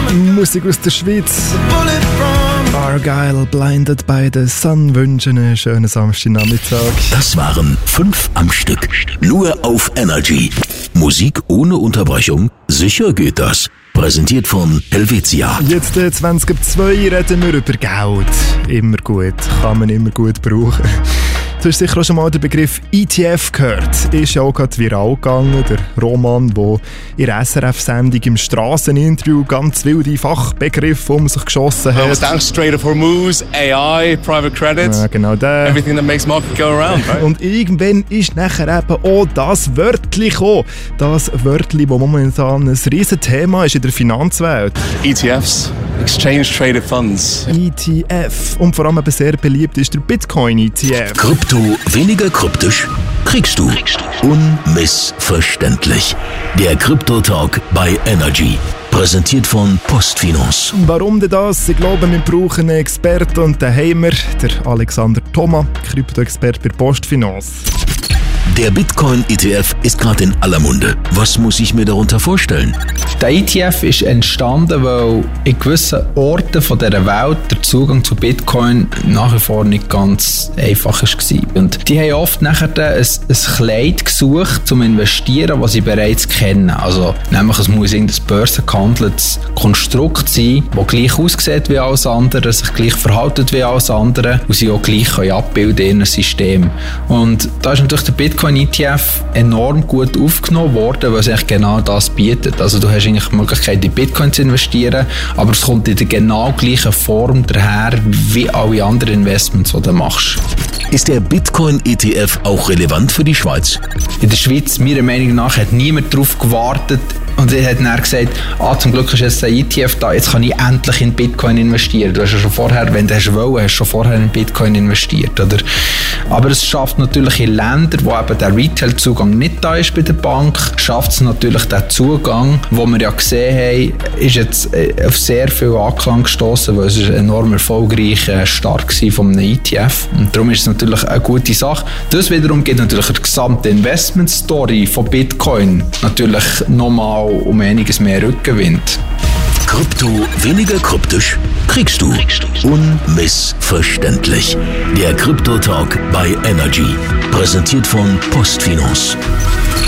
Musik aus der Schweiz. Argyle, Blinded by the Sun, wünschen einen schönen Samstagnachmittag. Das waren 5 am Stück. Nur auf Energy. Musik ohne Unterbrechung? Sicher geht das. Präsentiert von Helvetia. Jetzt 20.02 reden wir über Geld. Immer gut, kann man immer gut brauchen. Du hast sicher auch schon mal den Begriff ETF gehört. Ist ja auch gerade viral gegangen. Der Roman, der in der SRF-Sendung im Strasseninterview ganz wilde Fachbegriffe um sich geschossen hat. Thanks, Strait of Hormuz, AI, Private Credit. Ja, genau der. Everything that makes market go around, right? Und irgendwann ist nachher eben auch das Wörtchen gekommen. Das Wörtchen, das momentan ein riesen Thema ist in der Finanzwelt. ETFs, Exchange Traded Funds. ETF. Und vor allem eben sehr beliebt ist der Bitcoin-ETF. Krypto weniger kryptisch? Kriegst du. Unmissverständlich. Der Krypto-Talk bei Energy. Präsentiert von PostFinance. Warum denn das? Ich glaube, wir brauchen einen Experten und den haben wir, der Alexander Thoma, Krypto-Experte bei PostFinance. Der Bitcoin-ETF ist gerade in aller Munde. Was muss ich mir darunter vorstellen? Der ETF ist entstanden, weil in gewissen Orten dieser Welt der Zugang zu Bitcoin nach wie vor nicht ganz einfach war. Und die haben oft nachher ein Kleid gesucht, zum Investieren, das sie bereits kennen. Also, nämlich, es muss irgendein börsengehandeltes Konstrukt sein, das gleich aussieht wie alles andere, sich gleich verhält wie alles andere und sie auch gleich abbilden in ihrem System. Und da ist natürlich der Bitcoin-ETF enorm gut aufgenommen worden, weil es eigentlich genau das bietet. Also du hast eigentlich die Möglichkeit, in Bitcoin zu investieren, aber es kommt in der genau gleichen Form daher, wie alle anderen Investments, die du machst. Ist der Bitcoin-ETF auch relevant für die Schweiz? In der Schweiz, meiner Meinung nach, hat niemand darauf gewartet und er hat dann gesagt, zum Glück ist jetzt ein ETF da, jetzt kann ich endlich in Bitcoin investieren. Du hast ja schon vorher, wenn du hast schon vorher in Bitcoin investiert, oder? Aber es schafft natürlich in Ländern, wo eben der Retail-Zugang nicht da ist bei der Bank, schafft es natürlich den Zugang, wo wir ja gesehen haben, ist jetzt auf sehr viel Anklang gestoßen, weil es ist enorm erfolgreich Start war von einem ETF. Und darum ist es natürlich eine gute Sache. Das wiederum geht natürlich die gesamte Investment-Story von Bitcoin natürlich nochmal um einiges mehr Rückenwind. Krypto weniger kryptisch? Kriegst du. Unmissverständlich. Der Krypto-Talk bei Energy. Präsentiert von PostFinance.